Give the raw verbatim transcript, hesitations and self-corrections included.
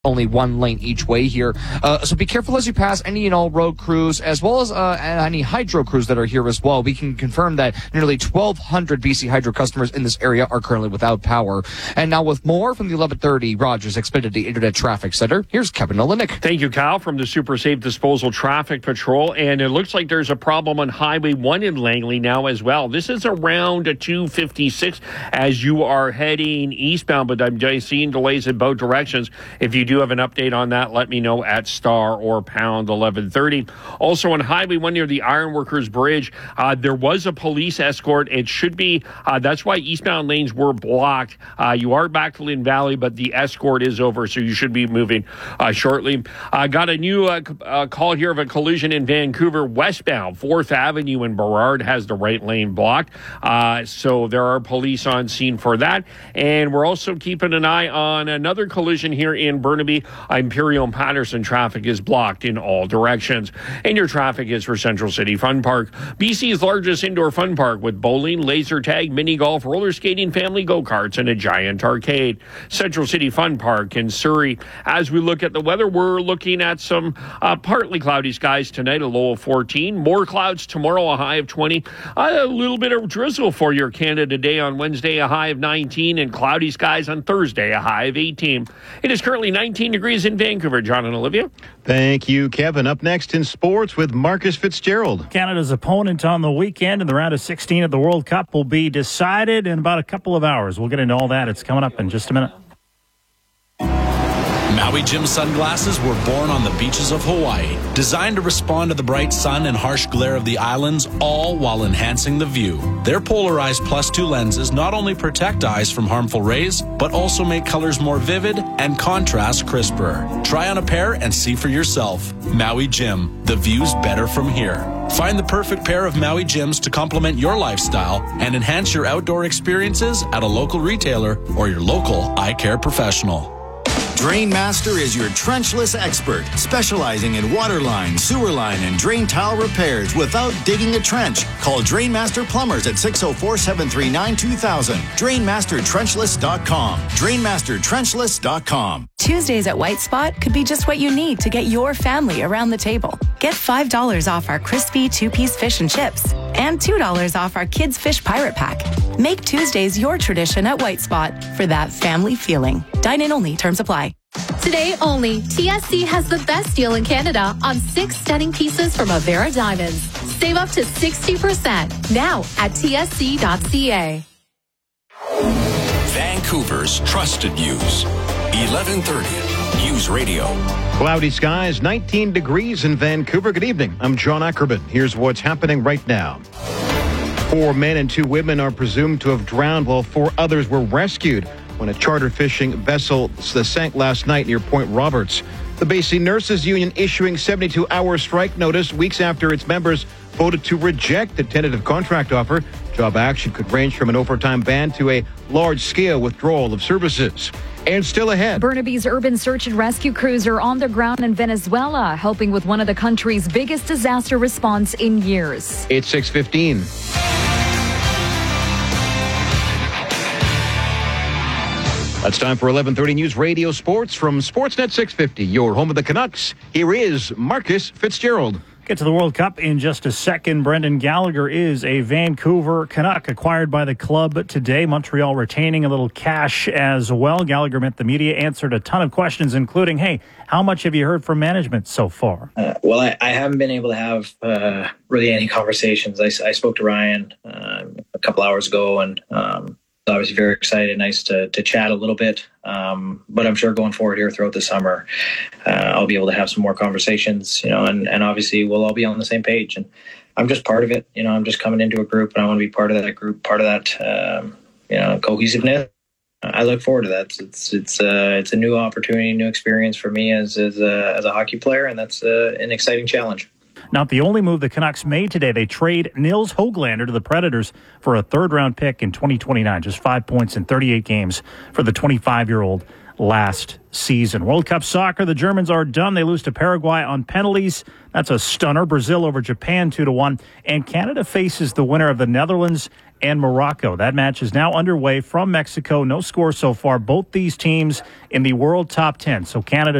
only one lane each way here. Uh, so be careful as you pass any and all road crews, as well as uh, any hydro crews that are here as well. We can confirm that nearly twelve hundred B C Hydro customers in this area are currently without power. And now with more from the eleven thirty Rogers Xfinity Internet Traffic Center, here's Kevin Olenek. Thank you, Kyle, from the Super Safe Disposal Traffic Patrol. And it looks like there's a problem on Highway one in Langley now as well. This is around two fifty-six as you are heading eastbound, but I'm seeing delays in both directions. If you do have an update on that, let me know at star or pound eleven thirty. Also on Highway one near the Ironworkers Bridge, uh, there was a police escort. It should be, uh, that's why eastbound lanes were blocked. Uh, you are back to Lynn Valley, but the escort is over, so you should be moving uh, shortly. I uh, got a new uh, uh, call here of a collision in Vancouver westbound. fourth Avenue in Burrard has the right lane blocked. Uh, so there are police on scene for that. And we're also keeping an eye on another collision here in Burnaby. Imperial and Patterson traffic is blocked in all directions. And your traffic is for Central City Fun Park, B C's largest indoor fun park with bowling, laser tag, mini golf, roller skating, family go-karts, and a giant arcade. Central City Fun Park in Surrey. As we look at the weather, we're looking at some uh, partly cloudy skies tonight, a low of fourteen. More clouds tomorrow, a high of twenty. A little bit of drizzle for your Canada Day on Wednesday, a high of nineteen. And cloudy skies on Thursday, a high of eighteen. It is currently nineteen degrees in Vancouver. John and Olivia. Thank you, Kevin. Up next in sports with Marcus Fitzgerald. Canada's opponent on the weekend in the round of sixteen of the World Cup will be decided in about a couple of hours. We'll get into all that. It's coming up in just a minute. Maui Jim sunglasses were born on the beaches of Hawaii, designed to respond to the bright sun and harsh glare of the islands, all while enhancing the view. Their polarized plus two lenses not only protect eyes from harmful rays, but also make colors more vivid and contrast crisper. Try on a pair and see for yourself. Maui Jim, the view's better from here. Find the perfect pair of Maui Jims to complement your lifestyle and enhance your outdoor experiences at a local retailer or your local eye care professional. Drainmaster is your trenchless expert, specializing in water line, sewer line, and drain tile repairs without digging a trench. Call Drainmaster Plumbers at six oh four, seven three nine, two thousand. drain master trenchless dot com. drain master trenchless dot com. Tuesdays at White Spot could be just what you need to get your family around the table. Get five dollars off our crispy two-piece fish and chips and two dollars off our Kids Fish Pirate Pack. Make Tuesdays your tradition at White Spot for that family feeling. Dine in only. Terms apply. Today only, T S C has the best deal in Canada on six stunning pieces from Avera Diamonds. Save up to sixty percent now at T S C dot C A. Vancouver's trusted news. eleven thirty News Radio. Cloudy skies, nineteen degrees in Vancouver. Good evening. I'm John Ackerman. Here's what's happening right now. Four men and two women are presumed to have drowned while four others were rescued when a charter fishing vessel sank last night near Point Roberts. The B C Nurses Union issuing seventy-two hour strike notice weeks after its members voted to reject the tentative contract offer. Job action could range from an overtime ban to a large-scale withdrawal of services. And still ahead, Burnaby's urban search and rescue crews are on the ground in Venezuela, helping with one of the country's biggest disaster response in years. It's six fifteen. It's time for eleven thirty News Radio Sports from Sportsnet six fifty, your home of the Canucks. Here is Marcus Fitzgerald. Get to the World Cup in just a second. Brendan Gallagher is a Vancouver Canuck acquired by the club today. Montreal retaining a little cash as well. Gallagher met the media, answered a ton of questions, including, hey, how much have you heard from management so far? Uh, well, I, I haven't been able to have uh, really any conversations. I, I spoke to Ryan uh, a couple hours ago, and um, obviously very excited. Nice to, to chat a little bit. Um, but I'm sure going forward here throughout the summer, uh, I'll be able to have some more conversations, you know, and, and obviously we'll all be on the same page. And I'm just part of it. You know, I'm just coming into a group and I want to be part of that group, part of that, um, you know, cohesiveness. I look forward to that. It's it's uh, it's a new opportunity, new experience for me as as a, as a hockey player, and that's uh, an exciting challenge. Not the only move the Canucks made today. They trade Nils Höglander to the Predators for a third-round pick in twenty twenty-nine. Just five points in thirty-eight games for the twenty-five-year-old last season. World Cup soccer, the Germans are done. They lose to Paraguay on penalties. That's a stunner. Brazil over Japan two to one. And Canada faces the winner of the Netherlands and Morocco. That match is now underway from Mexico. No score so far. Both these teams in the world top ten. So Canada